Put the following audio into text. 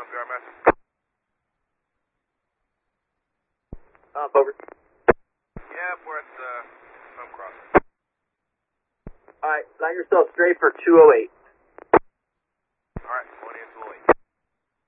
copy our message. Over. Yeah, we're at, Home Cross. Alright, line yourself straight for 208.